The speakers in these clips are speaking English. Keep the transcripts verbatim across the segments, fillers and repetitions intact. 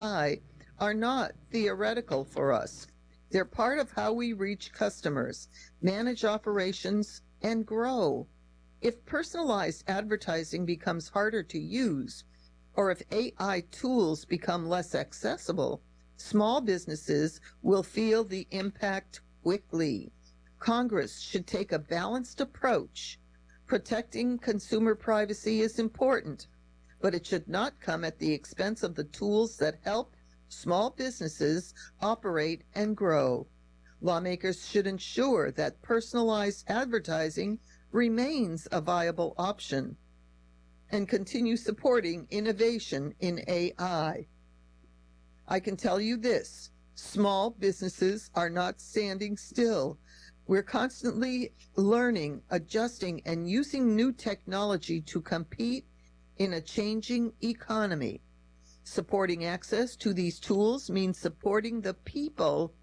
I are not theoretical for us. They're part of how we reach customers, manage operations, and grow. If personalized advertising becomes harder to use, or if A I tools become less accessible, small businesses will feel the impact quickly. Congress should take a balanced approach. Protecting consumer privacy is important, but it should not come at the expense of the tools that help small businesses operate and grow. Lawmakers should ensure that personalized advertising remains a viable option and continue supporting innovation in A I. I can tell you this, small businesses are not standing still. We're constantly learning, adjusting, and using new technology to compete in a changing economy. Supporting access to these tools means supporting the people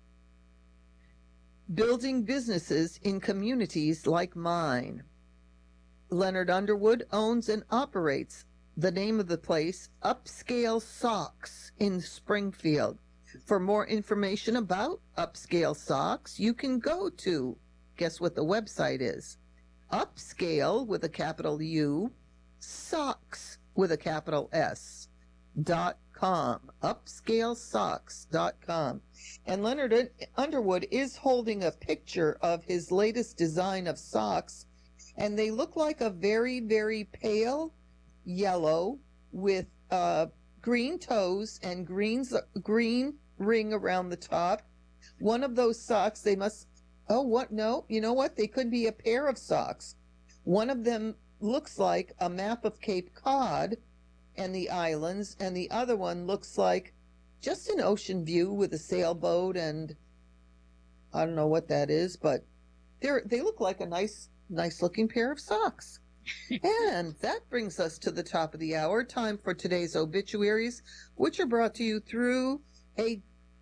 building businesses in communities like mine. Leonard Underwood owns and operates the name of the place, Upscale Socks in Springfield. For more information about Upscale Socks, you can go to, guess what the website is? Upscale with a capital U, Socks with a capital S, dot com, upscale socks dot com. And Leonard Underwood is holding a picture of his latest design of socks, and they look like a very, very pale yellow with uh, green toes and greens, green ring around the top. One of those socks, they must, oh, what? No, you know what? They could be a pair of socks. One of them looks like a map of Cape Cod and the islands, and the other one looks like just an ocean view with a sailboat, and I don't know what that is, but they're they look like a nice nice looking pair of socks. And that brings us to the top of the hour. Time for today's obituaries, which are brought to you through a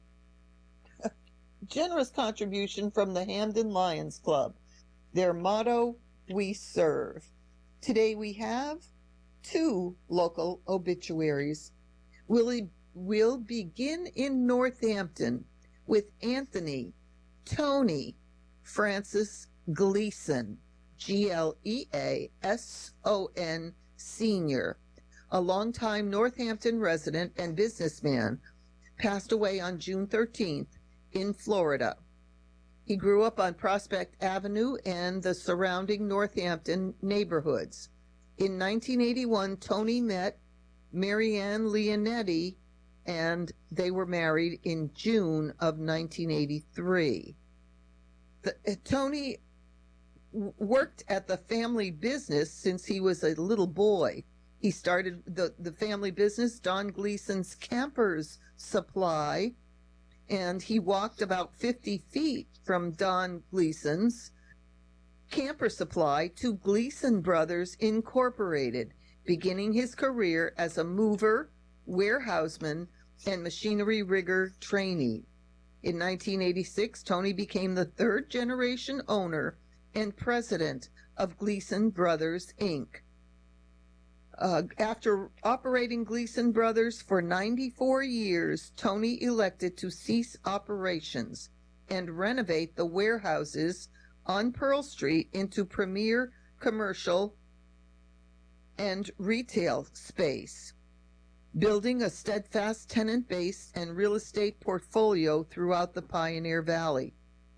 generous contribution from the Hamden Lions Club. Their motto, we serve. Today we have two local obituaries. We'll, we'll begin in Northampton with Anthony Tony Francis Gleason, G L E A S O N, Senior, a longtime Northampton resident and businessman, passed away on June thirteenth in Florida. He grew up on Prospect Avenue and the surrounding Northampton neighborhoods. In nineteen eighty-one, Tony met Marianne Leonetti, and they were married in June of nineteen eighty-three. The, uh, Tony worked at the family business since he was a little boy. He started the, the family business, Don Gleason's Campers Supply, and he walked about fifty feet from Don Gleason's Camper Supply to Gleason Brothers Incorporated, beginning his career as a mover, warehouseman, and machinery rigger trainee. In nineteen eighty-six, Tony became the third generation owner and president of Gleason Brothers, Incorporated. Uh, after operating Gleason Brothers for ninety-four years, Tony elected to cease operations and renovate the warehouses on Pearl Street into premier commercial and retail space, building a steadfast tenant base and real estate portfolio throughout the Pioneer Valley.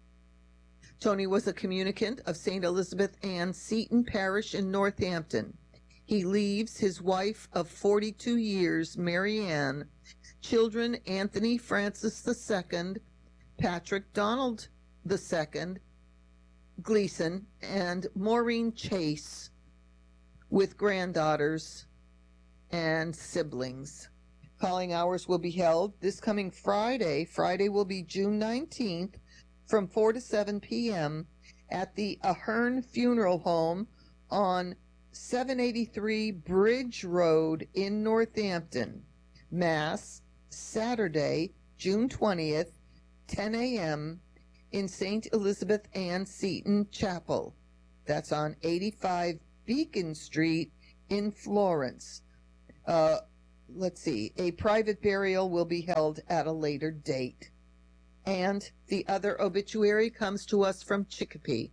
Tony was a communicant of Saint Elizabeth Ann Seton Parish in Northampton. He leaves his wife of forty-two years, Mary Ann, children Anthony Francis the Second, Patrick Donald the Second, Gleason, and Maureen Chase, with granddaughters and siblings. Calling hours will be held this coming Friday. Friday will be June nineteenth from four to seven p.m. at the Ahern Funeral Home on seven eighty-three Bridge Road in Northampton. Mass, Saturday, June twentieth, ten a.m. in Saint Elizabeth Ann Seton Chapel. That's on eighty-five Beacon Street in Florence. Uh, let's see, a private burial will be held at a later date. And the other obituary comes to us from Chicopee.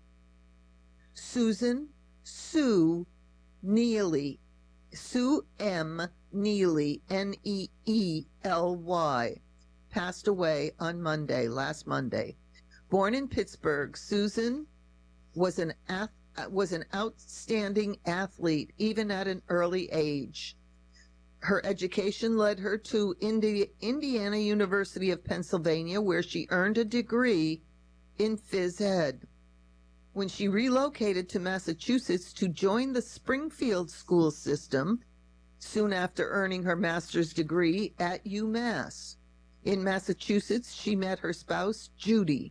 Susan Sue Neely, Sue M. Neely, N E E L Y, passed away on Monday, last Monday. Born in Pittsburgh, Susan was an ath- was an outstanding athlete even at an early age. Her education led her to Indi- Indiana University of Pennsylvania, where she earned a degree in phys ed. When she relocated to Massachusetts to join the Springfield school system, soon after earning her master's degree at UMass. In Massachusetts, she met her spouse, Judy.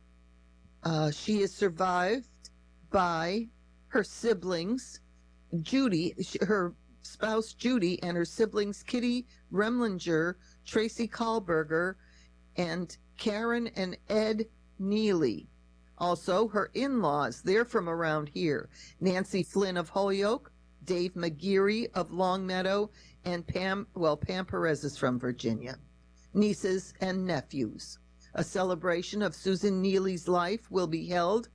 Uh, she is survived by her siblings, Judy, her spouse Judy, and her siblings Kitty Remlinger, Tracy Kahlberger, and Karen and Ed Neely. Also, her in-laws, they're from around here. Nancy Flynn of Holyoke, Dave McGeary of Longmeadow, and Pam, well, Pam Perez is from Virginia. Nieces and nephews. A celebration of Susan Neely's life will be held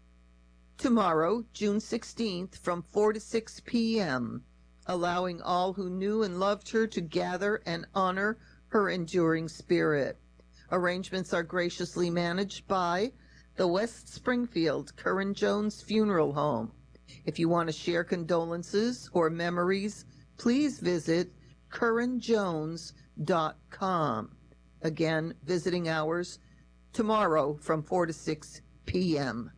tomorrow, June sixteenth, from four to six p.m., allowing all who knew and loved her to gather and honor her enduring spirit. Arrangements are graciously managed by the West Springfield Curran Jones Funeral Home. If you want to share condolences or memories, please visit curran jones dot com. Again, visiting hours tomorrow from four to six p.m.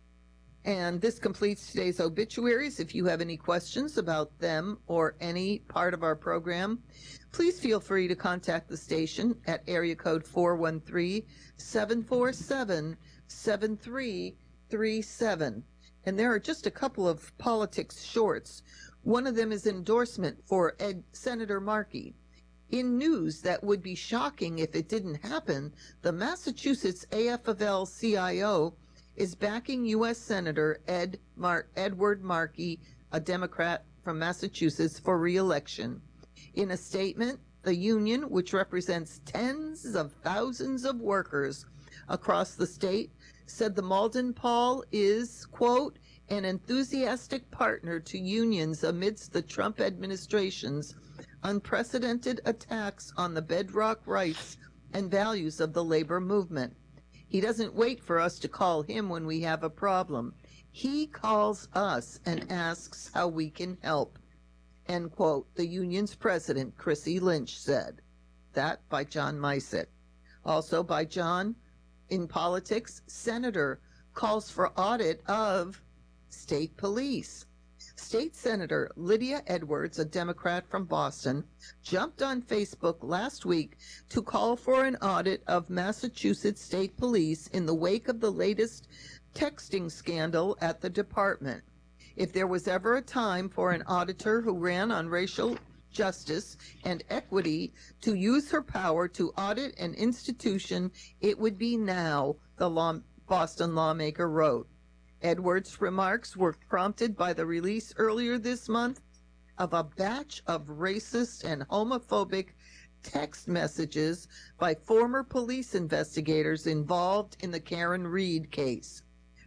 And this completes today's obituaries. If you have any questions about them or any part of our program, please feel free to contact the station at area code four one three, seven four seven, seven three three seven. And there are just a couple of politics shorts. One of them is endorsement for Ed, Senator Markey. In news that would be shocking if it didn't happen, the Massachusetts A F L C I O is backing U S Senator Ed Mar- Edward Markey, a Democrat from Massachusetts, for re-election. In a statement, the union, which represents tens of thousands of workers across the state, said the Malden Paul is, quote, an enthusiastic partner to unions amidst the Trump administration's unprecedented attacks on the bedrock rights and values of the labor movement. He doesn't wait for us to call him when we have a problem. He calls us and asks how we can help, end quote, the union's president, Chrissy Lynch, said. That by John Mysick. Also by John, in politics, Senator calls for audit of state police. State Senator Lydia Edwards, a Democrat from Boston, jumped on Facebook last week to call for an audit of Massachusetts State Police in the wake of the latest texting scandal at the department. If there was ever a time for an auditor who ran on racial justice and equity to use her power to audit an institution, it would be now, the law, Boston lawmaker wrote. Edwards' remarks were prompted by the release earlier this month of a batch of racist and homophobic text messages by former police investigators involved in the Karen Reed case.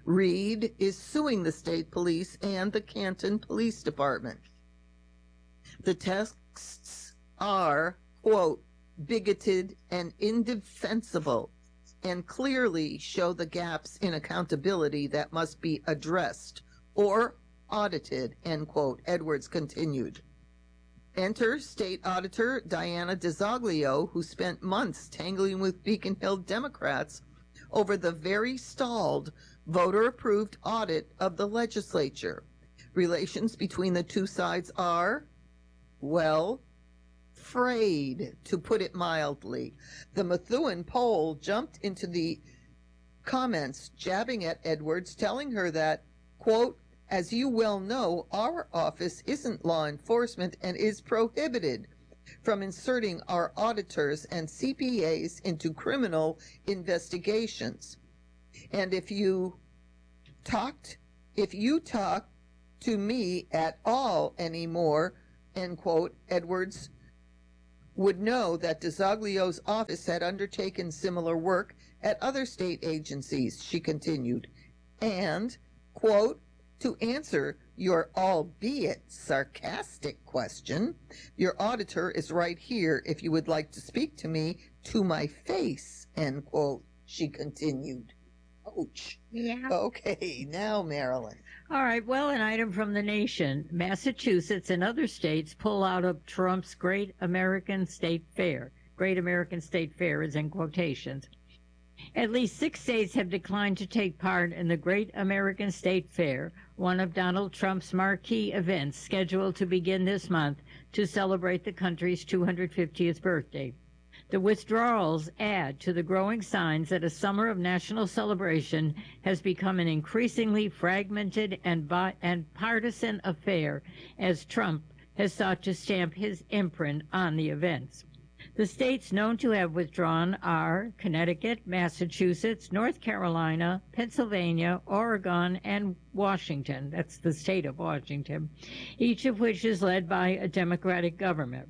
Reed is suing the state police and the Canton Police Department. The texts are, quote, bigoted and indefensible, and clearly show the gaps in accountability that must be addressed or audited, end quote, Edwards continued. Enter State Auditor Diana DiZoglio, who spent months tangling with Beacon Hill Democrats over the very stalled voter-approved audit of the legislature. Relations between the two sides are, well, frayed, to put it mildly. The Methuen poll jumped into the comments, jabbing at Edwards, telling her that, quote, as you well know, our office isn't law enforcement and is prohibited from inserting our auditors and C P As into criminal investigations. And if you talked, if you talk to me at all anymore, end quote, Edwards would know that DeZoglio's office had undertaken similar work at other state agencies, she continued. And, quote, to answer your albeit sarcastic question, your auditor is right here if you would like to speak to me to my face, end quote, she continued. Ouch. Yeah. Okay, now Marilyn. All right, well, an item from the nation. Massachusetts and other states pull out of Trump's Great American State Fair. Great American State Fair is in quotations. At least six states have declined to take part in the Great American State Fair, one of Donald Trump's marquee events scheduled to begin this month to celebrate the country's two hundred fiftieth birthday. The withdrawals add to the growing signs that a summer of national celebration has become an increasingly fragmented and, bi- and partisan affair as Trump has sought to stamp his imprint on the events. The states known to have withdrawn are Connecticut, Massachusetts, North Carolina, Pennsylvania, Oregon, and Washington. That's the state of Washington, each of which is led by a Democratic government.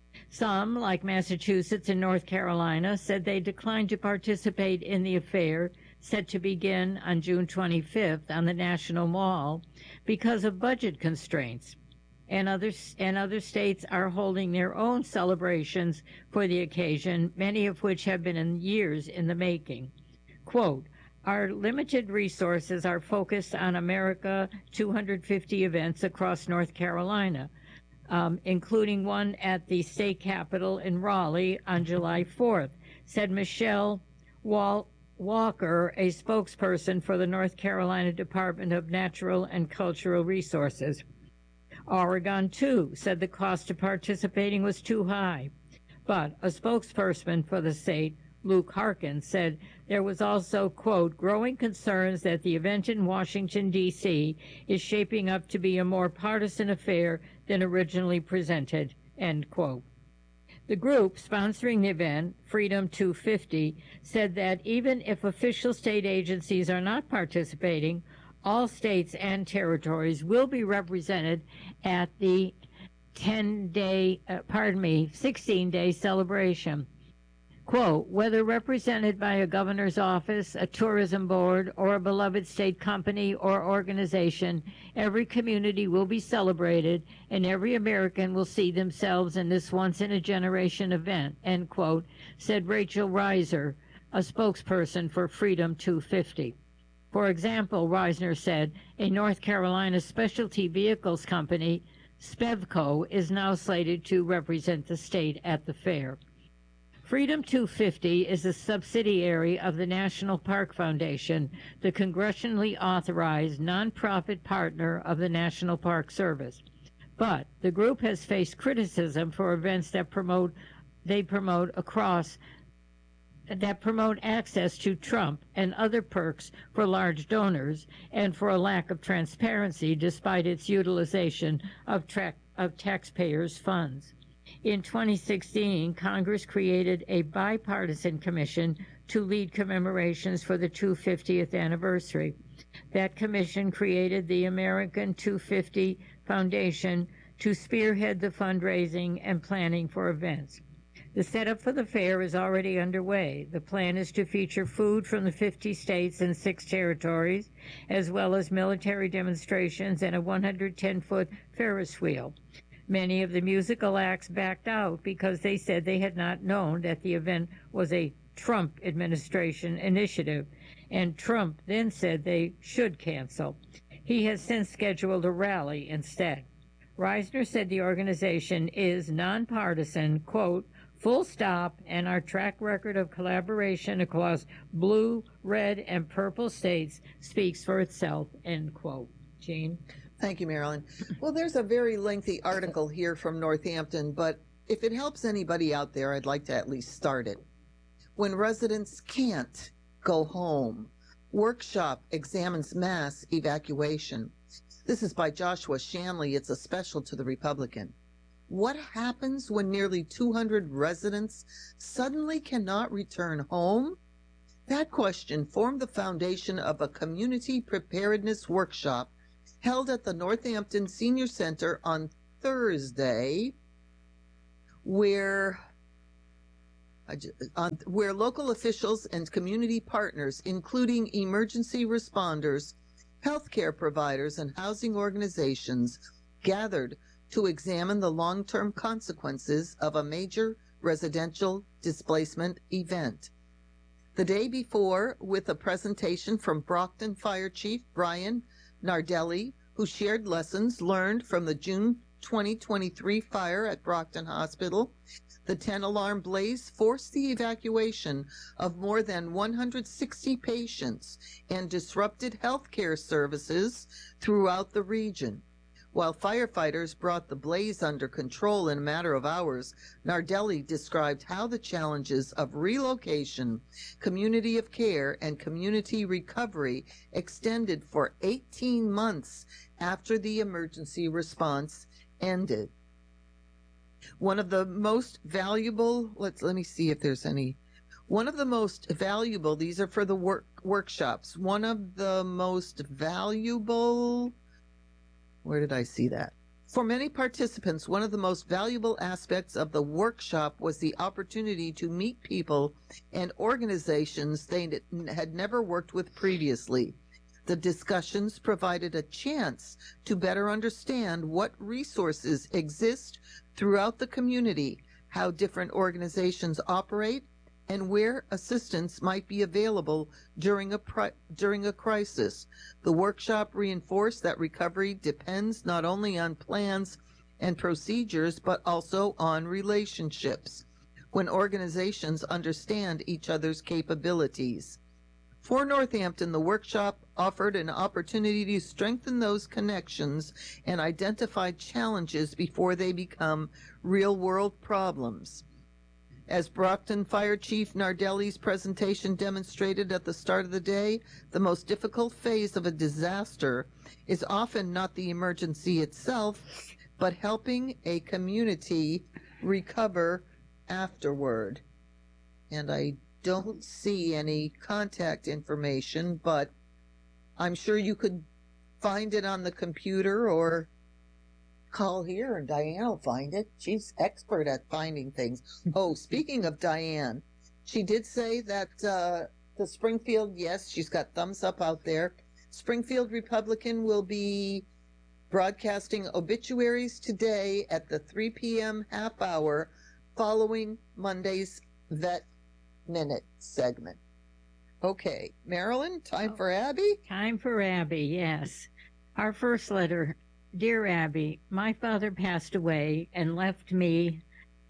Some, like Massachusetts and North Carolina, said they declined to participate in the affair set to begin on June twenty-fifth on the National Mall because of budget constraints. And other, and other states are holding their own celebrations for the occasion, many of which have been in years in the making. Quote, our limited resources are focused on America two hundred fifty events across North Carolina, Um, including one at the state capitol in Raleigh on July fourth, said Michelle Wal- Walker, a spokesperson for the North Carolina Department of Natural and Cultural Resources. Oregon, too, said the cost of participating was too high. But a spokesperson for the state, Luke Harkin, said there was also, quote, growing concerns that the event in Washington, D C is shaping up to be a more partisan affair than originally presented, end quote. The group sponsoring the event, Freedom two fifty, said that even if official state agencies are not participating, all states and territories will be represented at the ten-day, uh, pardon me, sixteen-day celebration. Quote, whether represented by a governor's office, a tourism board, or a beloved state company or organization, every community will be celebrated and every American will see themselves in this once-in-a-generation event, end quote, said Rachel Reiser, a spokesperson for Freedom two fifty. For example, Reisner said, a North Carolina specialty vehicles company, Spevco, is now slated to represent the state at the fair. Freedom two fifty is a subsidiary of the National Park Foundation, the congressionally authorized nonprofit partner of the National Park Service. But the group has faced criticism for events that promote they promote across that promote access to Trump and other perks for large donors and for a lack of transparency despite its utilization of, tra- of taxpayers' funds. In twenty sixteen, Congress created a bipartisan commission to lead commemorations for the two hundred fiftieth anniversary. That commission created the American two fifty Foundation to spearhead the fundraising and planning for events. The setup for the fair is already underway. The plan is to feature food from the fifty states and six territories, as well as military demonstrations and a one hundred ten foot Ferris wheel. Many of the musical acts backed out because they said they had not known that the event was a Trump administration initiative, and Trump then said they should cancel. He has since scheduled a rally instead. Reisner said the organization is nonpartisan, quote, full stop, and our track record of collaboration across blue, red, and purple states speaks for itself, end quote. Jean? Thank you, Marilyn. Well, there's a very lengthy article here from Northampton, but if it helps anybody out there, I'd like to at least start it. When residents can't go home, workshop examines mass evacuation. This is by Joshua Shanley. It's a special to the Republican. What happens when nearly two hundred residents suddenly cannot return home? That question formed the foundation of a community preparedness workshop held at the Northampton Senior Center on Thursday, where I ju- on, where local officials and community partners, including emergency responders, healthcare providers, and housing organizations, gathered to examine the long-term consequences of a major residential displacement event. The day before, with a presentation from Brockton Fire Chief Brian Nardelli, who shared lessons learned from the June twenty twenty-three fire at Brockton Hospital, the ten-alarm blaze forced the evacuation of more than one hundred sixty patients and disrupted healthcare services throughout the region. While firefighters brought the blaze under control in a matter of hours, Nardelli described how the challenges of relocation, community of care, and community recovery extended for eighteen months after the emergency response ended. One of the most valuable, let's let me see if there's any, one of the most valuable, these are for the work workshops, one of the most valuable, where did I see that? For many participants, one of the most valuable aspects of the workshop was the opportunity to meet people and organizations they had never worked with previously. The discussions provided a chance to better understand what resources exist throughout the community, how different organizations operate, and where assistance might be available during a pri- during a crisis. The workshop reinforced that recovery depends not only on plans and procedures, but also on relationships, when organizations understand each other's capabilities. For Northampton, the workshop offered an opportunity to strengthen those connections and identify challenges before they become real-world problems. As Brockton Fire Chief Nardelli's presentation demonstrated at the start of the day, the most difficult phase of a disaster is often not the emergency itself, but helping a community recover afterward. And I don't see any contact information, but I'm sure you could find it on the computer or call here and Diane will find it. She's expert at finding things. Oh, speaking of Diane, she did say that uh, the Springfield, yes, she's got thumbs up out there. Springfield Republican will be broadcasting obituaries today at the three p.m. half hour following Monday's Vet Minute segment. Okay, Marilyn, time oh, for Abby? Time for Abby, yes. Our first letter. Dear Abby, my father passed away and left me,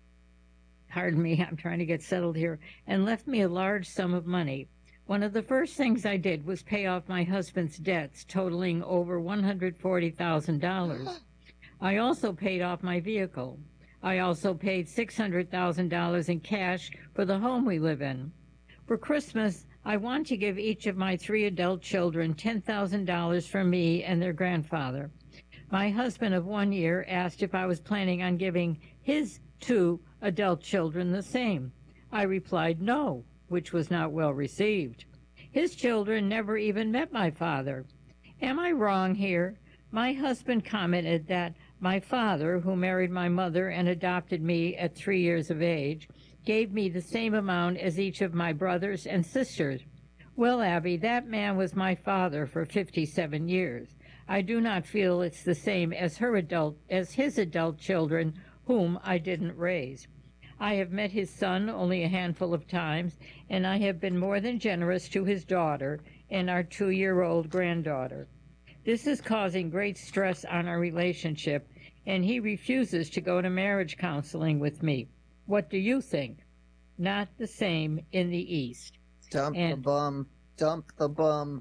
pardon me, I'm trying to get settled here, and left me a large sum of money. One of the first things I did was pay off my husband's debts, totaling over one hundred forty thousand dollars. I also paid off my vehicle. I also paid six hundred thousand dollars in cash for the home we live in. For Christmas, I want to give each of my three adult children ten thousand dollars from me and their grandfather. My husband of one year asked if I was planning on giving his two adult children the same. I replied no, which was not well received. His children never even met my father. Am I wrong here? My husband commented that my father, who married my mother and adopted me at three years of age, gave me the same amount as each of my brothers and sisters. Well, Abby, that man was my father for fifty-seven years. I do not feel it's the same as her adult, as his adult children, whom I didn't raise. I have met his son only a handful of times, and I have been more than generous to his daughter and our two-year-old granddaughter. This is causing great stress on our relationship, and he refuses to go to marriage counseling with me. What do you think? Not the same in the East. Dump and, the bum. Dump the bum.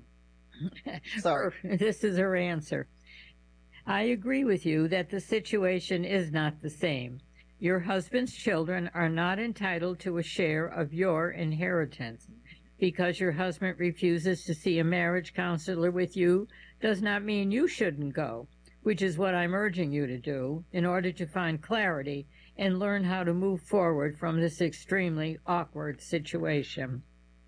Sorry. This is her answer. I agree with you that the situation is not the same. Your husband's children are not entitled to a share of your inheritance. Because your husband refuses to see a marriage counselor with you does not mean you shouldn't go, which is what I'm urging you to do in order to find clarity and learn how to move forward from this extremely awkward situation.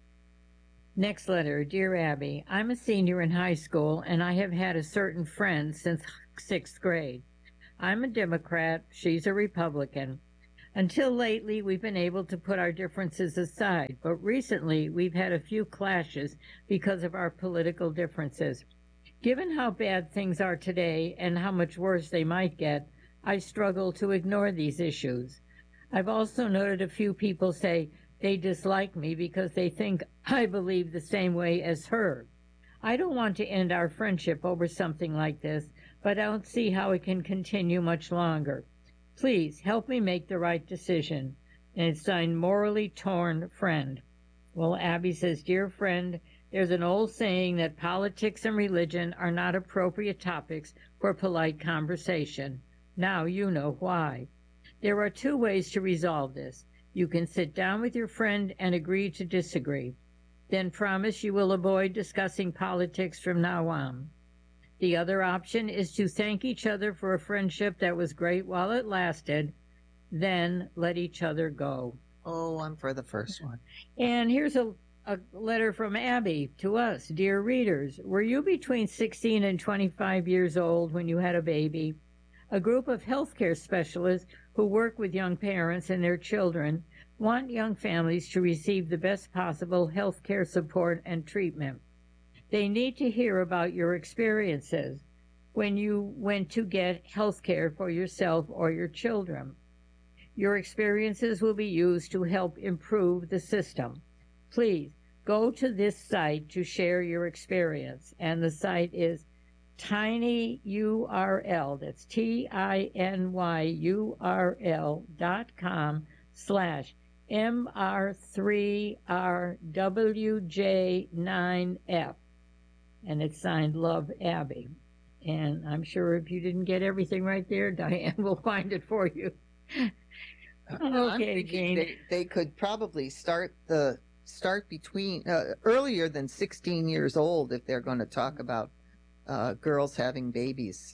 Next letter. Dear Abby, I'm a senior in high school and I have had a certain friend since sixth grade. I'm a Democrat, she's a Republican. Until lately, we've been able to put our differences aside, but recently we've had a few clashes because of our political differences. Given how bad things are today and how much worse they might get, I struggle to ignore these issues. I've also noted a few people say they dislike me because they think I believe the same way as her. I don't want to end our friendship over something like this, but I don't see how it can continue much longer. Please help me make the right decision. And it's signed Morally Torn Friend. Well, Abby says, Dear friend, there's an old saying that politics and religion are not appropriate topics for polite conversation. Now you know why. There are two ways to resolve this. You can sit down with your friend and agree to disagree. Then promise you will avoid discussing politics from now on. The other option is to thank each other for a friendship that was great while it lasted, then let each other go. Oh, I'm for the first one. And here's a, a letter from Abby to us. Dear readers, were you between sixteen and twenty-five years old when you had a baby? A group of healthcare specialists who work with young parents and their children want young families to receive the best possible health care support and treatment. They need to hear about your experiences when you went to get health care for yourself or your children. Your experiences will be used to help improve the system. Please go to this site to share your experience, and the site is tinyurl, that's T I N Y U R L dot com slash M R three R W J nine F. And it's signed Love Abby. And I'm sure if you didn't get everything right there, Diane will find it for you. Okay, Jane. They, they could probably start the start between uh, earlier than sixteen years old if they're going to talk about uh, girls having babies.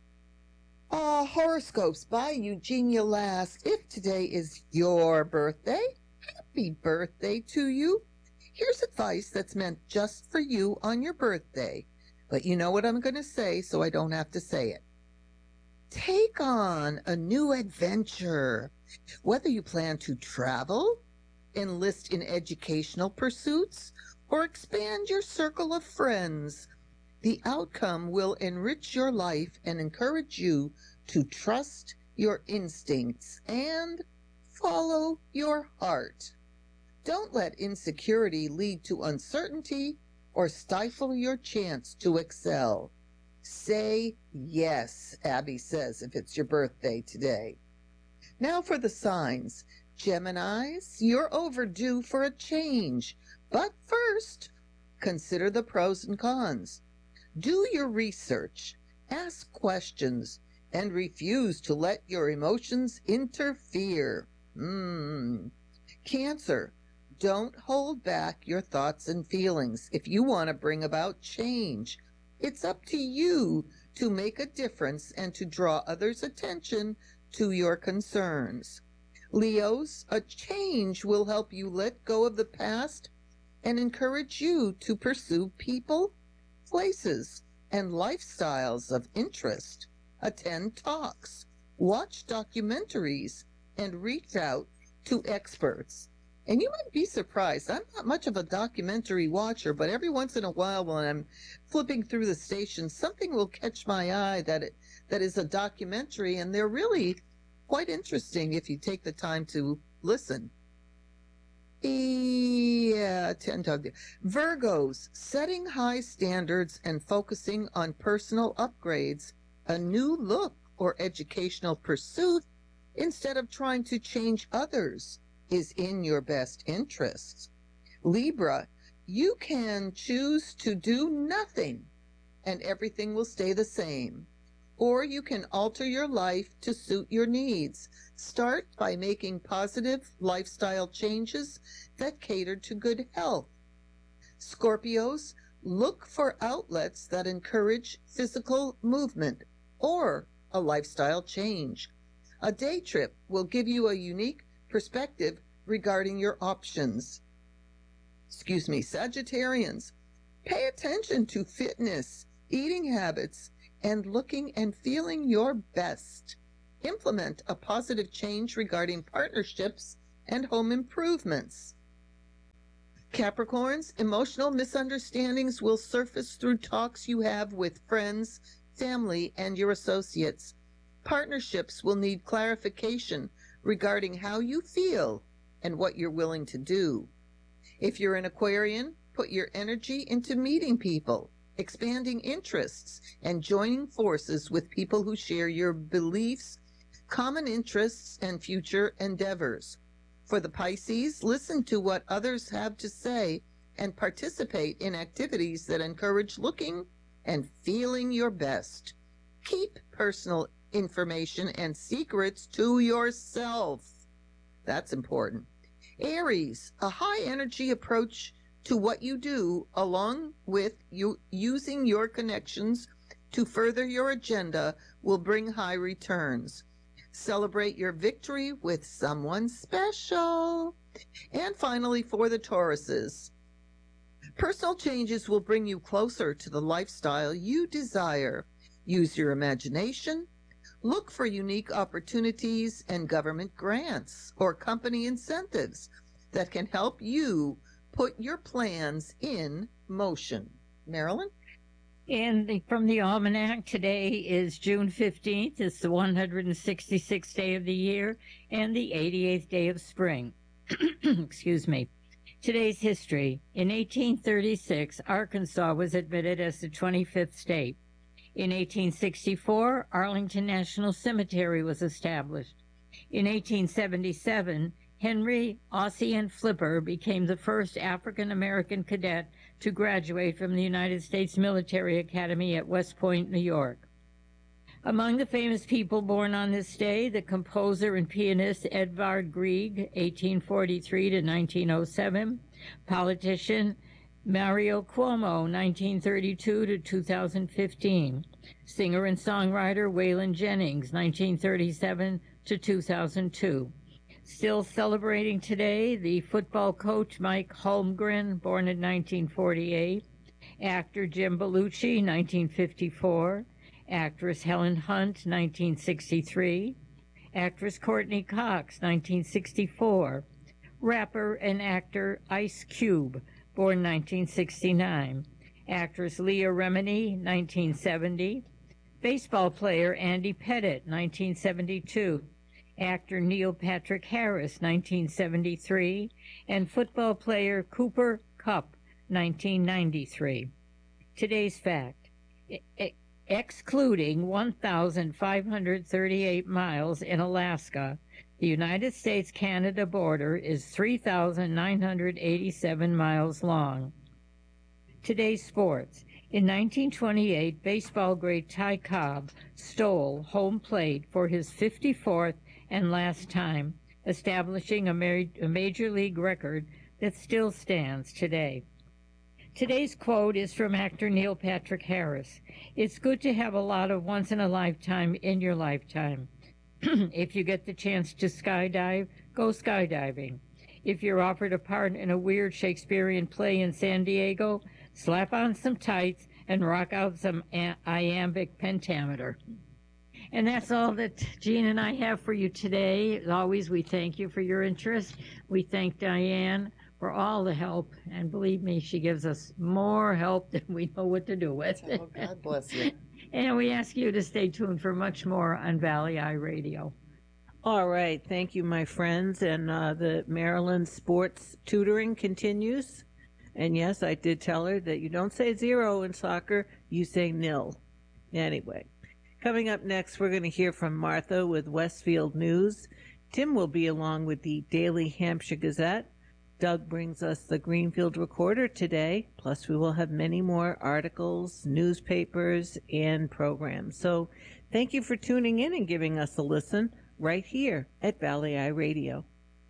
Uh, horoscopes by Eugenia Last. If today is your birthday, happy birthday to you. Here's advice that's meant just for you on your birthday. But you know what I'm going to say, so I don't have to say it. Take on a new adventure. Whether you plan to travel, enlist in educational pursuits, or expand your circle of friends, the outcome will enrich your life and encourage you to trust your instincts and follow your heart. Don't let insecurity lead to uncertainty or stifle your chance to excel. Say yes, Abby says, if it's your birthday today. Now for the signs. Geminis, you're overdue for a change. But first, consider the pros and cons. Do your research, ask questions, and refuse to let your emotions interfere. Hmm. Cancer, don't hold back your thoughts and feelings if you want to bring about change. It's up to you to make a difference and to draw others' attention to your concerns. Leos, a change will help you let go of the past and encourage you to pursue people, places, and lifestyles of interest. Attend talks, watch documentaries, and reach out to experts. And you might be surprised. I'm not much of a documentary watcher, but every once in a while when I'm flipping through the stations, something will catch my eye that it, that is a documentary, and they're really quite interesting if you take the time to listen. Yeah, ten dog. Virgos, setting high standards and focusing on personal upgrades, a new look or educational pursuit instead of trying to change others is in your best interests. Libra, you can choose to do nothing and everything will stay the same. Or you can alter your life to suit your needs. Start by making positive lifestyle changes that cater to good health. Scorpios, look for outlets that encourage physical movement or a lifestyle change. A day trip will give you a unique perspective regarding your options. Excuse me, Sagittarians, pay attention to fitness, eating habits, and looking and feeling your best. implement a positive change regarding partnerships and home improvements. Capricorns, emotional misunderstandings will surface through talks you have with friends, family, and your associates. Partnerships will need clarification regarding how you feel and what you're willing to do. If you're an Aquarian, put your energy into meeting people, expanding interests, and joining forces with people who share your beliefs, common interests, and future endeavors. For the Pisces, listen to what others have to say and participate in activities that encourage looking and feeling your best. Keep personal information and secrets to yourself. That's important. Aries, a high energy approach to what you do, along with you using your connections to further your agenda, will bring high returns. Celebrate your victory with someone special. And finally, for the Tauruses, personal changes will bring you closer to the lifestyle you desire. Use your imagination. Look for unique opportunities and government grants or company incentives that can help you put your plans in motion. Marilyn? And the, from the Almanac, today is June fifteenth. It's the one hundred sixty-sixth day of the year and the eighty-eighth day of spring. Excuse me. Today's history. In eighteen thirty-six, Arkansas was admitted as the twenty-fifth state. In eighteen sixty-four, Arlington National Cemetery was established. In eighteen seventy-seven, Henry Ossian Flipper became the first African-American cadet to graduate from the United States Military Academy at West Point, New York. Among the famous people born on this day, the composer and pianist Edvard Grieg, eighteen forty-three to nineteen oh seven, politician Mario Cuomo, nineteen thirty-two to two thousand fifteen, singer and songwriter Waylon Jennings, nineteen thirty-seven to two thousand two. Still celebrating today, the football coach Mike Holmgren, born in nineteen forty-eight, actor Jim Belushi, nineteen fifty-four, actress Helen Hunt, nineteen sixty-three, actress Courtney Cox, nineteen sixty-four, rapper and actor Ice Cube, born nineteen sixty-nine, actress Leah Remini, nineteen seventy, baseball player Andy Pettitte, nineteen seventy-two, actor Neil Patrick Harris, nineteen seventy-three, and football player Cooper Kupp, nineteen ninety-three. Today's fact, e- excluding one thousand five hundred thirty-eight miles in Alaska, the United States-Canada border is three thousand nine hundred eighty-seven miles long. Today's sports. In nineteen twenty-eight, baseball great Ty Cobb stole home plate for his fifty-fourth and last time, establishing a, mar- a major league record that still stands today. Today's quote is from actor Neil Patrick Harris. It's good to have a lot of once-in-a-lifetime in your lifetime. If you get the chance to skydive, go skydiving. If you're offered a part in a weird Shakespearean play in San Diego, slap on some tights and rock out some a- iambic pentameter. And that's all that Jean and I have for you today. As always, we thank you for your interest. We thank Diane for all the help. And believe me, she gives us more help than we know what to do with. Oh, God bless you. And we ask you to stay tuned for much more on Valley Eye Radio. All right. Thank you, my friends. And uh, the Maryland sports tutoring continues. And yes, I did tell her that you don't say zero in soccer, you say nil. Anyway, coming up next, we're going to hear from Martha with Westfield News. Tim will be along with the Daily Hampshire Gazette. Doug brings us the Greenfield Recorder today, plus we will have many more articles, newspapers, and programs. So thank you for tuning in and giving us a listen right here at Valley Eye Radio.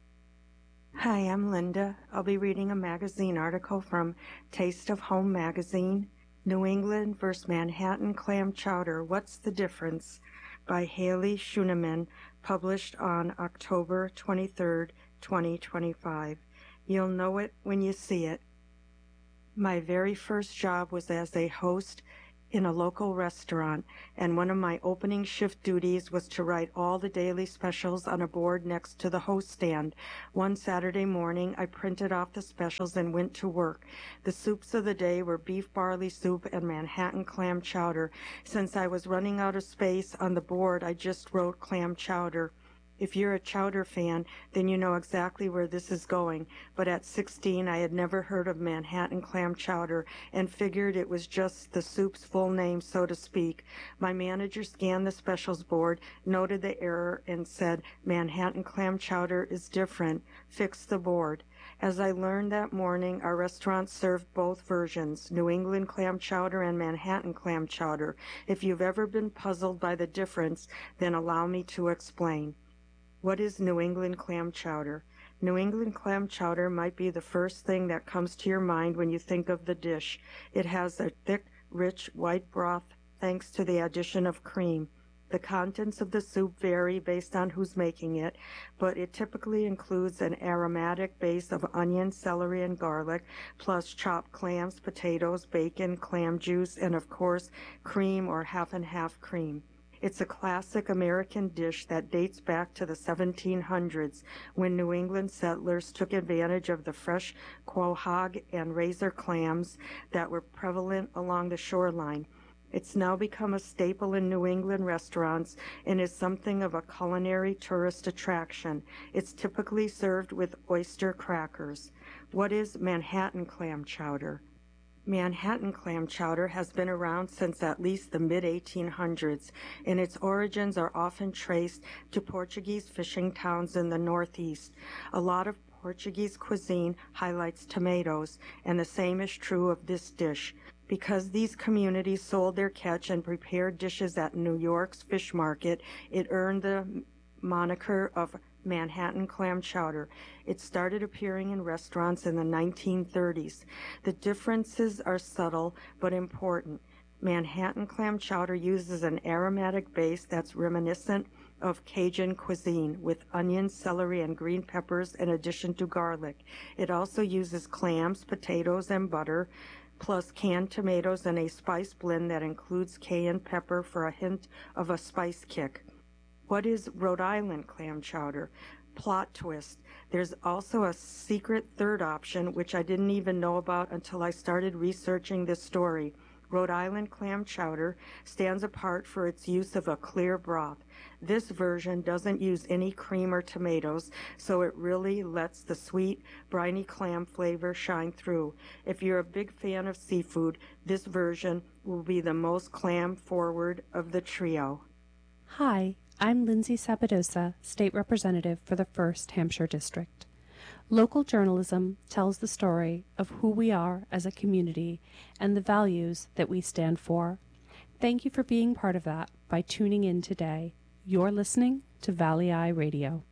Hi, I'm Linda. I'll be reading a magazine article from Taste of Home magazine, New England versus Manhattan Clam Chowder, What's the Difference? By Haley Schuneman, published on October twenty-third, twenty twenty-five. You'll know it when you see it. My very first job was as a host in a local restaurant, and one of my opening shift duties was to write all the daily specials on a board next to the host stand. One Saturday morning, I printed off the specials and went to work. The soups of the day were beef barley soup and Manhattan clam chowder. Since I was running out of space on the board, I just wrote clam chowder. If you're a chowder fan, then you know exactly where this is going. But at sixteen, I had never heard of Manhattan clam chowder and figured it was just the soup's full name, so to speak. My manager scanned the specials board, noted the error, and said, "Manhattan clam chowder is different. Fix the board." As I learned that morning, our restaurant served both versions, New England clam chowder and Manhattan clam chowder. If you've ever been puzzled by the difference, then allow me to explain. What is New England clam chowder? New England clam chowder might be the first thing that comes to your mind when you think of the dish. It has a thick, rich, white broth thanks to the addition of cream. The contents of the soup vary based on who's making it, but it typically includes an aromatic base of onion, celery, and garlic, plus chopped clams, potatoes, bacon, clam juice, and of course, cream or half and half cream. It's a classic American dish that dates back to the seventeen hundreds, when New England settlers took advantage of the fresh quahog and razor clams that were prevalent along the shoreline. It's now become a staple in New England restaurants and is something of a culinary tourist attraction. It's typically served with oyster crackers. What is Manhattan clam chowder? Manhattan clam chowder has been around since at least the mid eighteen hundreds, and its origins are often traced to Portuguese fishing towns in the Northeast. A lot of Portuguese cuisine highlights tomatoes, and the same is true of this dish. Because these communities sold their catch and prepared dishes at New York's fish market, it earned the moniker of Manhattan clam chowder. It started appearing in restaurants in the nineteen thirties. The differences are subtle but important. Manhattan clam chowder uses an aromatic base that's reminiscent of Cajun cuisine with onions, celery, and green peppers in addition to garlic. It also uses clams, potatoes, and butter, plus canned tomatoes and a spice blend that includes cayenne pepper for a hint of a spice kick. What is Rhode Island clam chowder? Plot twist. There's also a secret third option, which I didn't even know about until I started researching this story. Rhode Island clam chowder stands apart for its use of a clear broth. This version doesn't use any cream or tomatoes, so it really lets the sweet, briny clam flavor shine through. If you're a big fan of seafood, this version will be the most clam-forward of the trio. Hi, I'm Lindsay Sabadosa, State Representative for the first Hampshire District. Local journalism tells the story of who we are as a community and the values that we stand for. Thank you for being part of that by tuning in today. You're listening to Valley Eye Radio.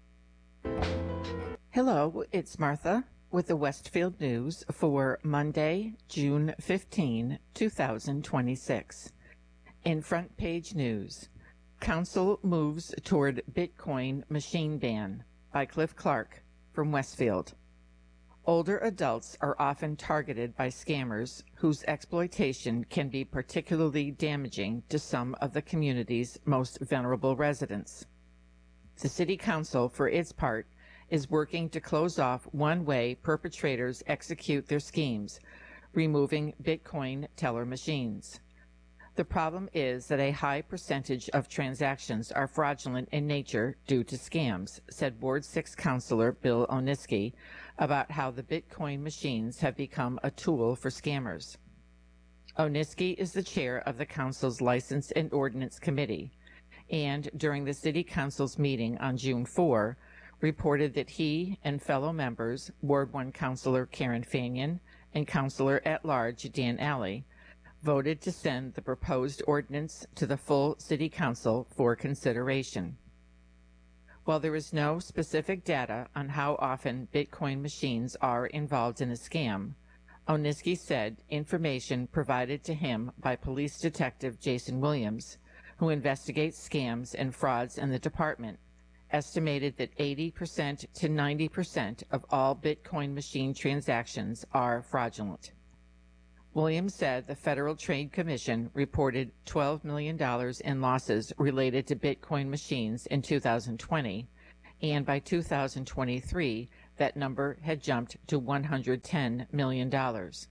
Hello, it's Martha with the Westfield News for Monday, June fifteenth, two thousand twenty-six. In front page news, Council moves toward Bitcoin machine ban by Cliff Clark from Westfield. Older adults are often targeted by scammers whose exploitation can be particularly damaging to some of the community's most vulnerable residents. The City Council, for its part, is working to close off one way perpetrators execute their schemes, removing Bitcoin teller machines. The problem is that a high percentage of transactions are fraudulent in nature due to scams, said Ward six Councilor Bill Oniski about how the Bitcoin machines have become a tool for scammers. Oniski is the chair of the Council's License and Ordinance Committee, and during the City Council's meeting on June fourth, reported that he and fellow members, Ward one Councilor Karen Fanion and Councilor at Large Dan Alley, voted to send the proposed ordinance to the full City Council for consideration. While there is no specific data on how often Bitcoin machines are involved in a scam, Oniski said information provided to him by Police Detective Jason Williams, who investigates scams and frauds in the department, estimated that eighty percent to ninety percent of all Bitcoin machine transactions are fraudulent. Williams said the Federal Trade Commission reported twelve million dollars in losses related to Bitcoin machines in two thousand twenty, and by two thousand twenty-three, that number had jumped to one hundred ten million dollars.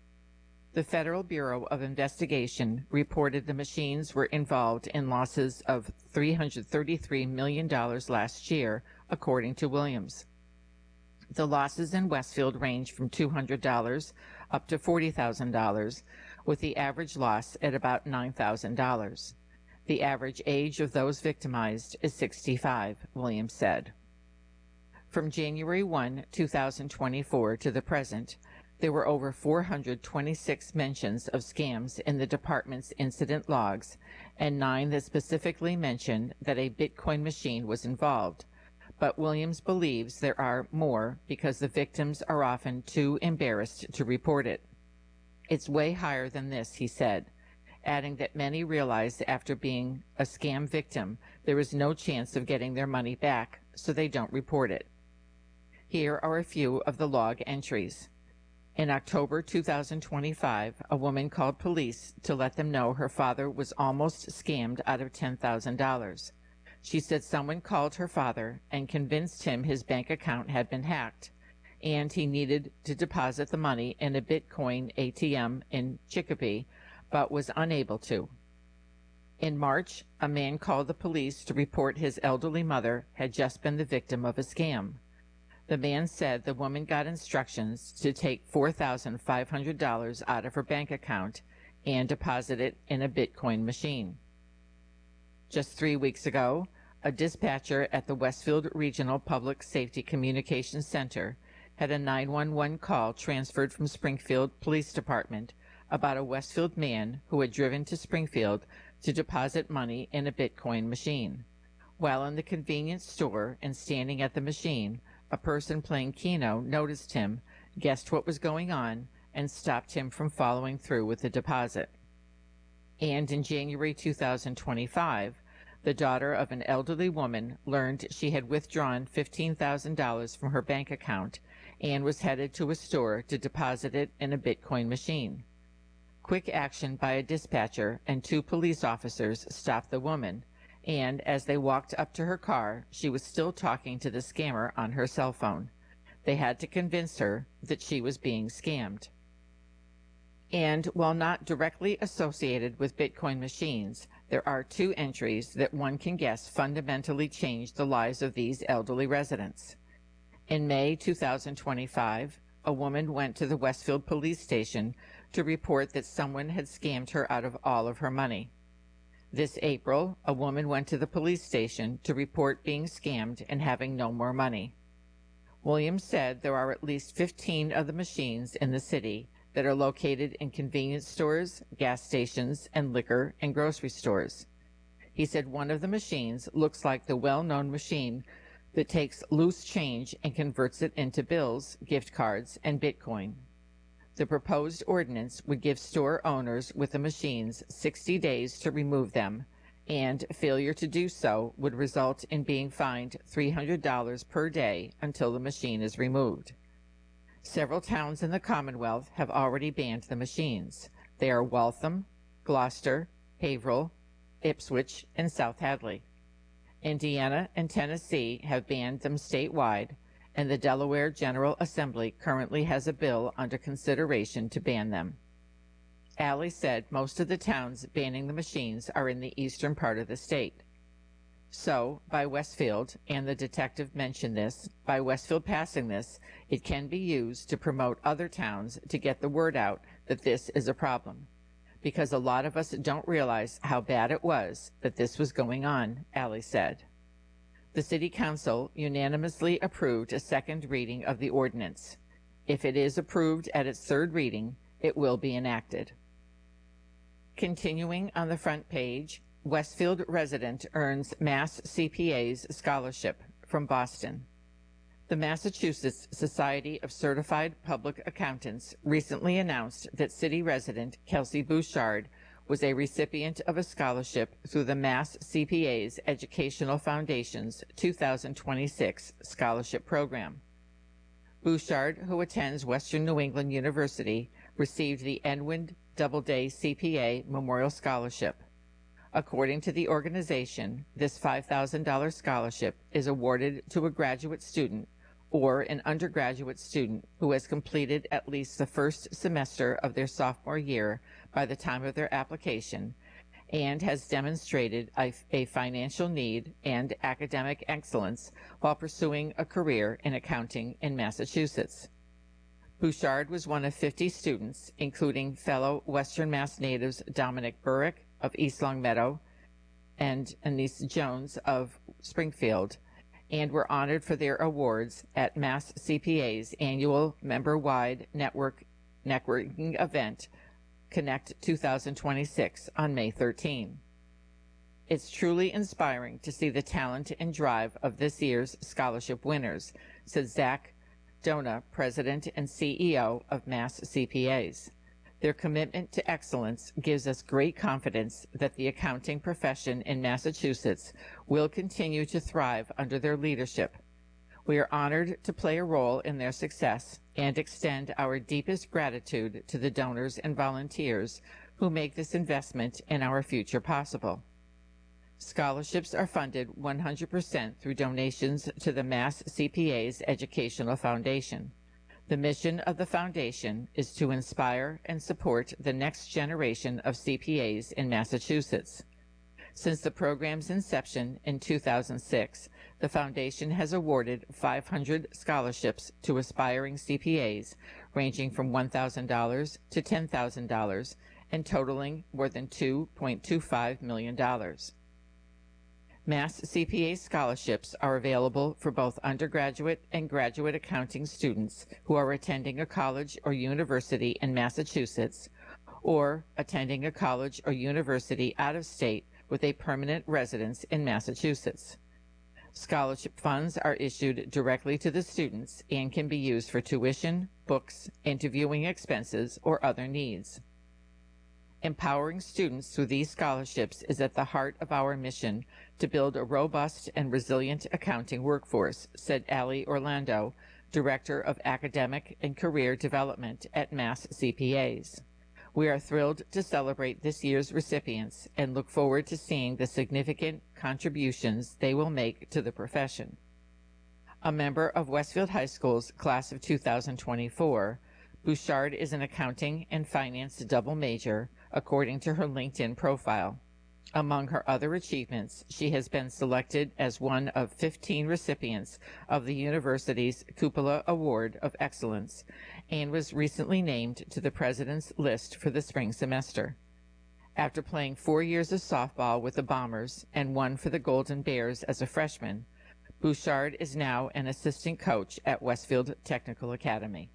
The Federal Bureau of Investigation reported the machines were involved in losses of three hundred thirty-three million dollars last year, according to Williams. The losses in Westfield range from two hundred dollars up to forty thousand dollars, with the average loss at about nine thousand dollars. The average age of those victimized is sixty-five, Williams said. From January first, two thousand twenty-four to the present, there were over four hundred twenty-six mentions of scams in the department's incident logs, and nine that specifically mentioned that a Bitcoin machine was involved. But Williams believes there are more because the victims are often too embarrassed to report it. It's way higher than this, he said, adding that many realize after being a scam victim there is no chance of getting their money back, so they don't report it. Here are a few of the log entries. In October two thousand twenty-five, a woman called police to let them know her father was almost scammed out of ten thousand dollars. She said someone called her father and convinced him his bank account had been hacked, and he needed to deposit the money in a Bitcoin A T M in Chicopee, but was unable to. In March, a man called the police to report his elderly mother had just been the victim of a scam. The man said the woman got instructions to take four thousand five hundred dollars out of her bank account and deposit it in a Bitcoin machine. Just three weeks ago, a dispatcher at the Westfield Regional Public Safety Communications Center had a nine one one call transferred from Springfield Police Department about a Westfield man who had driven to Springfield to deposit money in a Bitcoin machine. While in the convenience store and standing at the machine, a person playing Keno noticed him, guessed what was going on, and stopped him from following through with the deposit. And in January two thousand twenty-five, the daughter of an elderly woman learned she had withdrawn fifteen thousand dollars from her bank account and was headed to a store to deposit it in a Bitcoin machine. Quick action by a dispatcher and two police officers stopped the woman, and as they walked up to her car, she was still talking to the scammer on her cell phone. They had to convince her that she was being scammed. And while not directly associated with Bitcoin machines, there are two entries that one can guess fundamentally changed the lives of these elderly residents. In May two thousand twenty-five, a woman went to the Westfield Police Station to report that someone had scammed her out of all of her money. This April, a woman went to the police station to report being scammed and having no more money. Williams said there are at least fifteen of the machines in the city that are located in convenience stores, gas stations, and liquor and grocery stores. He said one of the machines looks like the well-known machine that takes loose change and converts it into bills, gift cards, and Bitcoin. The proposed ordinance would give store owners with the machines sixty days to remove them, and failure to do so would result in being fined three hundred dollars per day until the machine is removed. Several towns in the Commonwealth have already banned the machines. They are Waltham, Gloucester, Haverhill, Ipswich, and South Hadley. Indiana and Tennessee have banned them statewide, and the Delaware General Assembly currently has a bill under consideration to ban them. Alley said most of the towns banning the machines are in the eastern part of the state. So, by Westfield, and the detective mentioned this, by Westfield passing this, it can be used to promote other towns to get the word out that this is a problem. Because a lot of us don't realize how bad it was that this was going on, Alley said. The City Council unanimously approved a second reading of the ordinance. If it is approved at its third reading, it will be enacted. Continuing on the front page, Westfield resident earns Mass C P A's scholarship from Boston. The Massachusetts Society of Certified Public Accountants recently announced that city resident Kelsey Bouchard was a recipient of a scholarship through the Mass C P A's Educational Foundation's two thousand twenty-six scholarship program. Bouchard, who attends Western New England University, received the Edwin Doubleday C P A Memorial Scholarship. According to the organization, this five thousand dollars scholarship is awarded to a graduate student or an undergraduate student who has completed at least the first semester of their sophomore year by the time of their application and has demonstrated a, a financial need and academic excellence while pursuing a career in accounting in Massachusetts. Bouchard was one of fifty students, including fellow Western Mass natives Dominic Burrick of East Longmeadow and Anise Jones of Springfield, and were honored for their awards at Mass C P A's annual member-wide network networking event, Connect two thousand twenty-six, on May thirteenth. It's truly inspiring to see the talent and drive of this year's scholarship winners, said Zach Dona, President and C E O of Mass C P A's. Their commitment to excellence gives us great confidence that the accounting profession in Massachusetts will continue to thrive under their leadership. We are honored to play a role in their success and extend our deepest gratitude to the donors and volunteers who make this investment in our future possible. Scholarships are funded one hundred percent through donations to the Mass C P A's Educational Foundation. The mission of the foundation is to inspire and support the next generation of C P A's in Massachusetts. Since the program's inception in two thousand six, the foundation has awarded five hundred scholarships to aspiring C P A's, ranging from one thousand dollars to ten thousand dollars and totaling more than two point two five million dollars. Mass C P A scholarships are available for both undergraduate and graduate accounting students who are attending a college or university in Massachusetts or attending a college or university out of state with a permanent residence in Massachusetts. Scholarship funds are issued directly to the students and can be used for tuition, books, interviewing expenses, or other needs. Empowering students through these scholarships is at the heart of our mission to build a robust and resilient accounting workforce, said Allie Orlando, Director of Academic and Career Development at Mass C P A's. We are thrilled to celebrate this year's recipients and look forward to seeing the significant contributions they will make to the profession. A member of Westfield High School's class of two thousand twenty-four, Bouchard is an accounting and finance double major, according to her LinkedIn profile. Among her other achievements, she has been selected as one of fifteen recipients of the university's Cupola Award of Excellence and was recently named to the president's list for the spring semester. After playing four years of softball with the Bombers and one for the Golden Bears as a freshman, Bouchard is now an assistant coach at Westfield Technical Academy.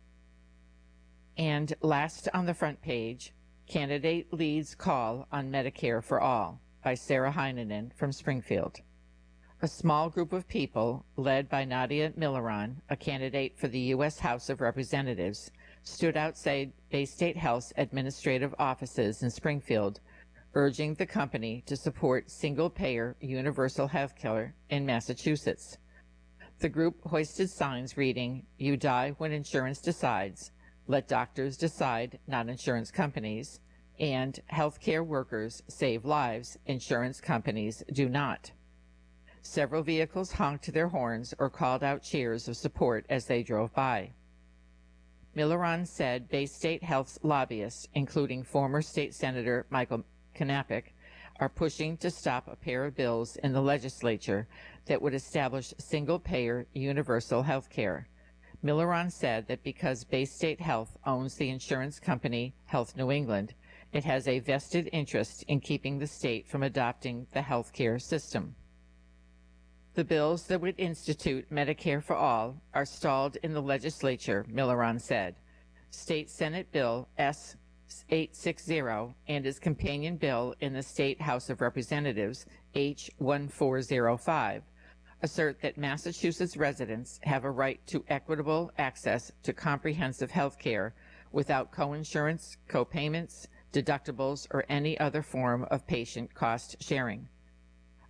And last on the front page, Candidate Leads Call on Medicare for All by Sarah Heinonen from Springfield. A small group of people, led by Nadia Milleron, a candidate for the U S House of Representatives, stood outside Bay State Health's administrative offices in Springfield, urging the company to support single-payer universal health care in Massachusetts. The group hoisted signs reading, "You die when insurance decides," "Let doctors decide, not insurance companies," and "Healthcare workers save lives, insurance companies do not." Several vehicles honked their horns or called out cheers of support as they drove by. Milleron said Bay State Health's lobbyists, including former state senator Michael Knappich, are pushing to stop a pair of bills in the legislature that would establish single-payer universal health care. Milleron said that because Bay State Health owns the insurance company Health New England, it has a vested interest in keeping the state from adopting the health care system. The bills that would institute Medicare for All are stalled in the legislature, Milleron said. State Senate Bill S eight sixty and its companion bill in the State House of Representatives, H one four zero five, assert that Massachusetts residents have a right to equitable access to comprehensive health care without coinsurance, copayments, deductibles, or any other form of patient cost sharing.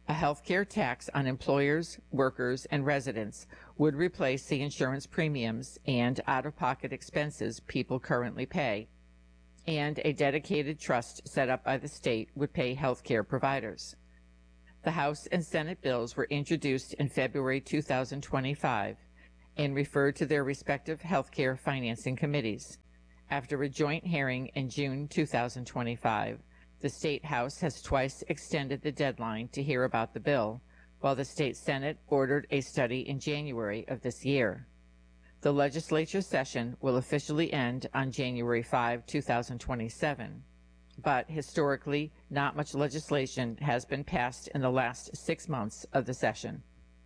A healthcare tax on employers, workers, and residents would replace the insurance premiums and out-of-pocket expenses people currently pay, and a dedicated trust set up by the state would pay healthcare providers. The House and Senate bills were introduced in February two thousand twenty-five and referred to their respective healthcare financing committees. After a joint hearing in June two thousand twenty-five, the State House has twice extended the deadline to hear about the bill, while the State Senate ordered a study in January of this year. The legislature session will officially end on January fifth, two thousand twenty-seven, but historically, not much legislation has been passed in the last six months of the session.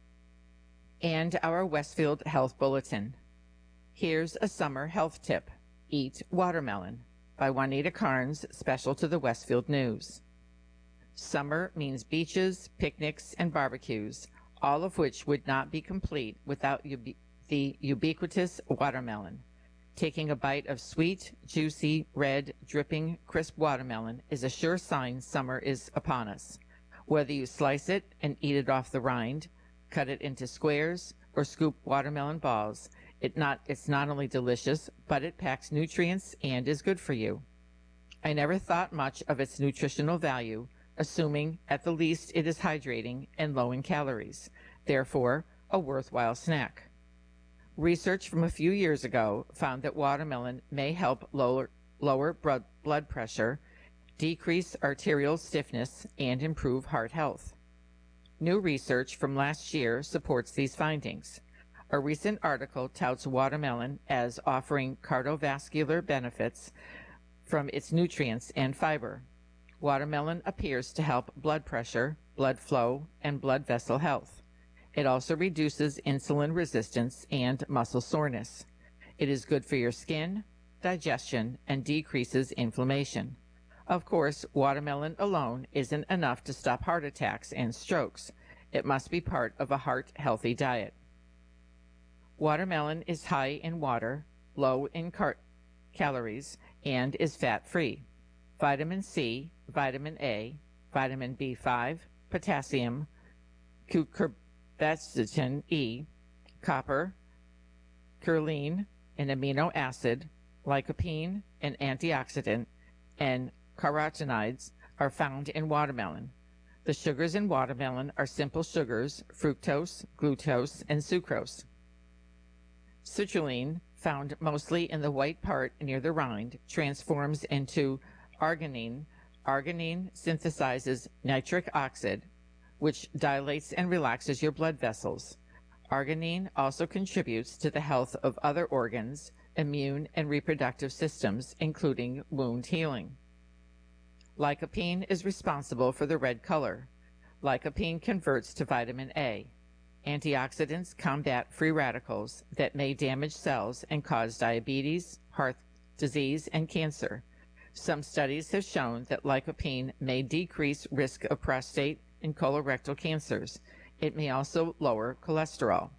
And our Westfield Health Bulletin. Here's a summer health tip. Eat watermelon, by Juanita Carnes, special to the Westfield News. Summer means beaches, picnics, and barbecues, all of which would not be complete without ubi- the ubiquitous watermelon. Taking a bite of sweet, juicy, red, dripping, crisp watermelon is a sure sign summer is upon us. Whether you slice it and eat it off the rind, cut it into squares, or scoop watermelon balls, It not, it's not only delicious, but it packs nutrients and is good for you. I never thought much of its nutritional value, assuming at the least it is hydrating and low in calories, therefore a worthwhile snack. Research from a few years ago found that watermelon may help lower, lower blood, blood pressure, decrease arterial stiffness, and improve heart health. New research from last year supports these findings. A recent article touts watermelon as offering cardiovascular benefits from its nutrients and fiber. Watermelon appears to help blood pressure, blood flow, and blood vessel health. It also reduces insulin resistance and muscle soreness. It is good for your skin, digestion, and decreases inflammation. Of course, watermelon alone isn't enough to stop heart attacks and strokes. It must be part of a heart-healthy diet. Watermelon is high in water, low in car- calories, and is fat-free. Vitamin C, vitamin A, vitamin B five, potassium, cucurbitacin E, copper, curline, an amino acid, lycopene, an antioxidant, and carotenoids are found in watermelon. The sugars in watermelon are simple sugars, fructose, glucose, and sucrose. Citrulline, found mostly in the white part near the rind, transforms into arginine. Arginine synthesizes nitric oxide, which dilates and relaxes your blood vessels. Arginine also contributes to the health of other organs, immune and reproductive systems, including wound healing. Lycopene is responsible for the red color. Lycopene converts to vitamin A. Antioxidants combat free radicals that may damage cells and cause diabetes, heart disease, and cancer. Some studies have shown that lycopene may decrease risk of prostate and colorectal cancers. It may also lower cholesterol.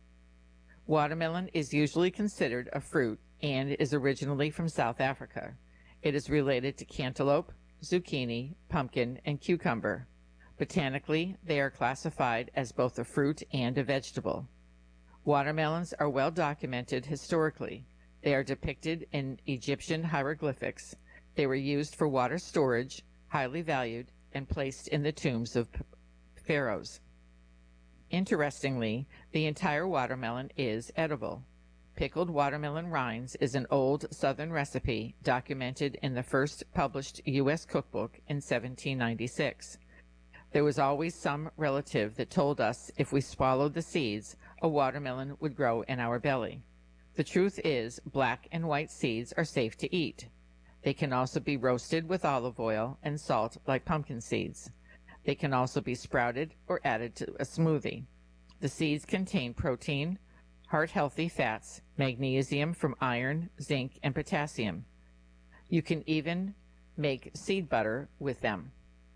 Watermelon is usually considered a fruit and is originally from South Africa. It is related to cantaloupe, zucchini, pumpkin, and cucumber. Botanically, they are classified as both a fruit and a vegetable. Watermelons are well documented historically. They are depicted in Egyptian hieroglyphics. They were used for water storage, highly valued, and placed in the tombs of pharaohs. Interestingly, the entire watermelon is edible. Pickled watermelon rinds is an old Southern recipe documented in the first published U S cookbook in seventeen ninety-six. There was always some relative that told us if we swallowed the seeds, a watermelon would grow in our belly. The truth is, black and white seeds are safe to eat. They can also be roasted with olive oil and salt like pumpkin seeds. They can also be sprouted or added to a smoothie. The seeds contain protein, heart-healthy fats, magnesium from iron, zinc, and potassium. You can even make seed butter with them.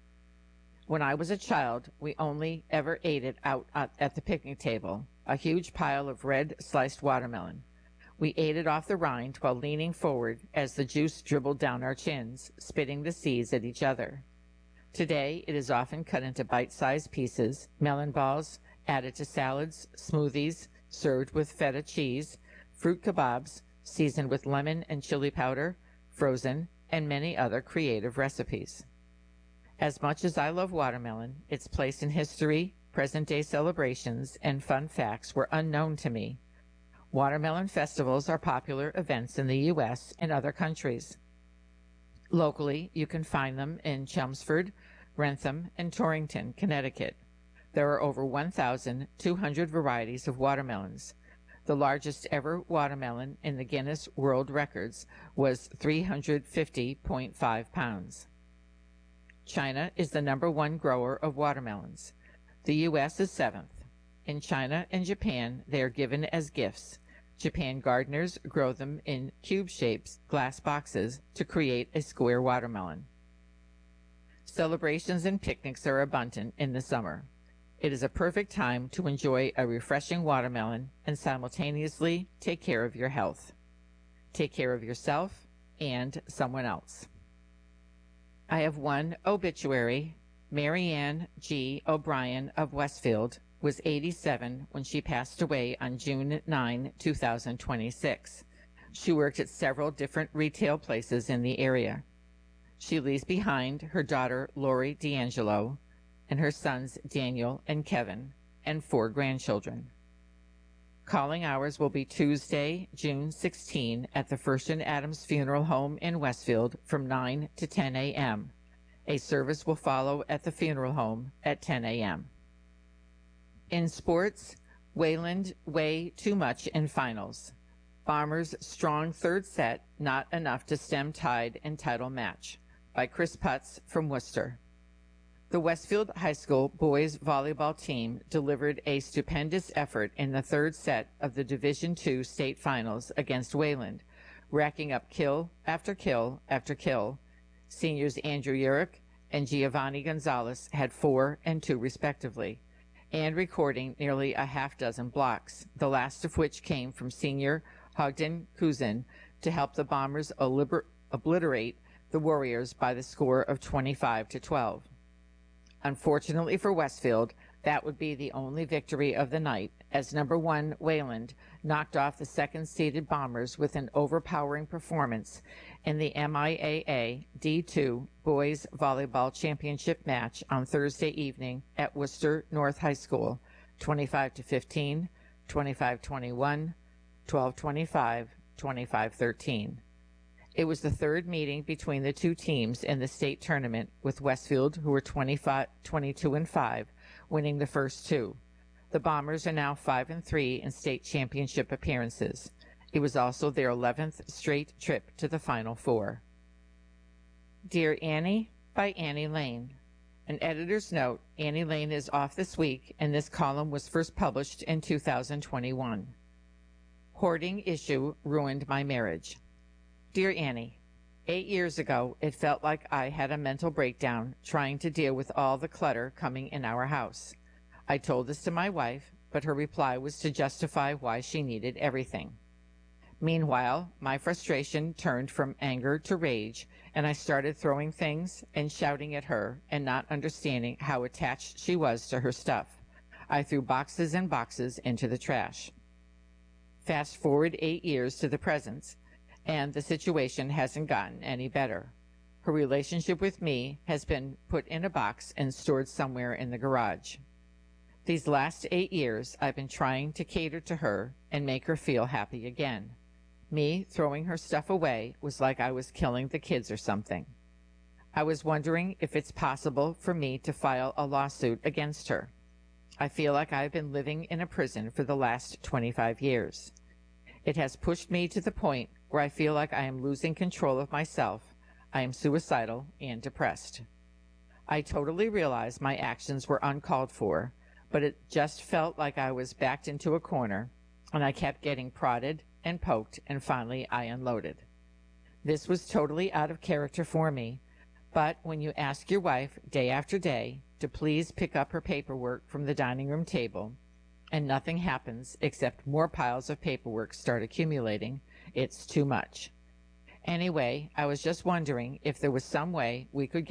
When I was a child, we only ever ate it out at the picnic table, a huge pile of red sliced watermelon. We ate it off the rind while leaning forward as the juice dribbled down our chins, spitting the seeds at each other. Today, it is often cut into bite-sized pieces, melon balls, added to salads, smoothies, served with feta cheese, fruit kebabs, seasoned with lemon and chili powder, frozen, and many other creative recipes. As much as I love watermelon, its place in history, present-day celebrations, and fun facts were unknown to me. Watermelon festivals are popular events in the U S and other countries. Locally, you can find them in Chelmsford, Wrentham, and Torrington, Connecticut. There are over one thousand two hundred varieties of watermelons. The largest ever watermelon in the Guinness World Records was three hundred fifty point five pounds. China is the number one grower of watermelons. The U S is seventh. In China and Japan, they are given as gifts. Japan gardeners grow them in cube-shaped glass boxes to create a square watermelon. Celebrations and picnics are abundant in the summer. It is a perfect time to enjoy a refreshing watermelon and simultaneously take care of your health. Take care of yourself and someone else. I have one obituary. Marianne G. O'Brien of Westfield was eighty-seven when she passed away on June ninth, two thousand twenty-six. She worked at several different retail places in the area. She leaves behind her daughter Lori D'Angelo and her sons Daniel and Kevin and four grandchildren. Calling hours will be Tuesday, June sixteenth at the First and Adams Funeral Home in Westfield from nine to ten a m A service will follow at the funeral home at ten a m In sports, Wayland way too much in finals. Bombers' strong third set, not enough to stem tide and title match, by Chris Putz from Worcester. The Westfield High School boys volleyball team delivered a stupendous effort in the third set of the Division two state finals against Wayland, racking up kill after kill after kill. Seniors Andrew Urick and Giovanni Gonzalez had four and two respectively, and recording nearly a half dozen blocks, the last of which came from senior Hogden Kuzin to help the Bombers obliter- obliterate the Warriors by the score of twenty-five to twelve. Unfortunately for Westfield, that would be the only victory of the night, as number one Wayland knocked off the second-seeded Bombers with an overpowering performance in the M I A A D two Boys Volleyball Championship match on Thursday evening at Worcester North High School, twenty-five to fifteen, twenty-five twenty-one, twelve twenty-five, twenty-five thirteen. It was the third meeting between the two teams in the state tournament, with Westfield, who were twenty-five, twenty-two and five, winning the first two. The Bombers are now five and three in state championship appearances. It was also their eleventh straight trip to the Final Four. Dear Annie, by Annie Lane. An editor's note: Annie Lane is off this week, and this column was first published in two thousand twenty-one. Hoarding issue ruined my marriage. Dear Annie, eight years ago, it felt like I had a mental breakdown trying to deal with all the clutter coming in our house. I told this to my wife, but her reply was to justify why she needed everything. Meanwhile, my frustration turned from anger to rage, and I started throwing things and shouting at her and not understanding how attached she was to her stuff. I threw boxes and boxes into the trash. Fast forward eight years to the present, and the situation hasn't gotten any better. Her relationship with me has been put in a box and stored somewhere in the garage. These last eight years, I've been trying to cater to her and make her feel happy again. Me throwing her stuff away was like I was killing the kids or something. I was wondering if it's possible for me to file a lawsuit against her. I feel like I've been living in a prison for the last twenty-five years. It has pushed me to the point where I feel like I am losing control of myself. I am suicidal and depressed. I totally realize my actions were uncalled for, but it just felt like I was backed into a corner, and I kept getting prodded and poked, and finally I unloaded. This was totally out of character for me, but when you ask your wife day after day to please pick up her paperwork from the dining room table, and nothing happens except more piles of paperwork start accumulating, it's too much. Anyway, I was just wondering if there was some way we could get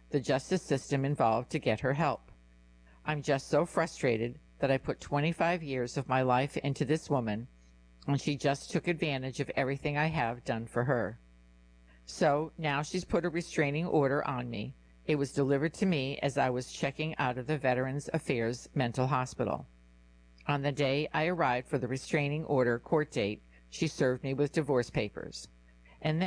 the justice system involved to get her help. I'm just so frustrated that I put twenty-five years of my life into this woman, and she just took advantage of everything I have done for her. So now she's put a restraining order on me. It was delivered to me as I was checking out of the Veterans Affairs Mental Hospital. On the day I arrived for the restraining order court date, she served me with divorce papers. And then